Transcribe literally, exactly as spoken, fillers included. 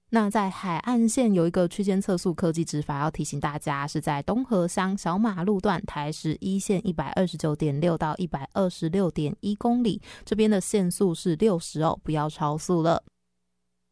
那在海岸线有一个区间测速科技执法要提醒大家，是在东河乡小马路段台十一线 一百二十九点六 到 一百二十六点一公里，这边的限速是六十哦，不要超速了。